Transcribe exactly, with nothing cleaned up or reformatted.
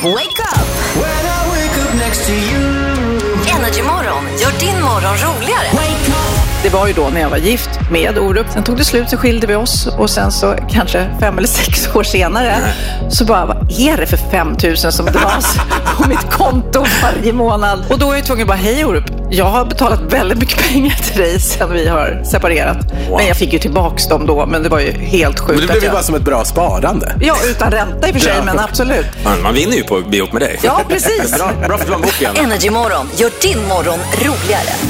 Wake up! When I wake up next to you. Energy Morgon gör din morgon roligare. Wake up! Det var ju då när jag var gift med Orup. Sen tog det slut, så skilde vi oss. Och sen så kanske fem eller sex år senare så bara, vad är det för fem tusen som dras på mitt konto varje månad? Och då är jag tvungen att bara, hej Orup, jag har betalat väldigt mycket pengar till dig sen vi har separerat. Wow. Men jag fick ju tillbaks dem då, men det var ju helt sjukt. Men det blev ju jag... bara som ett bra sparande. Ja, utan ränta i och för sig, ja. Men absolut. Man, man vinner ju på att bli ihop med dig. Ja, precis. Bra, bra för plånboken. Energy Morgon gör din morgon roligare.